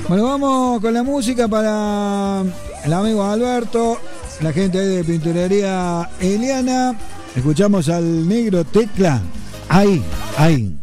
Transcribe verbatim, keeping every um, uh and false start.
Bueno, vamos con la música para el amigo Alberto, la gente ahí de Pinturería Eliana. Escuchamos al negro Tecla. Ahí, ahí.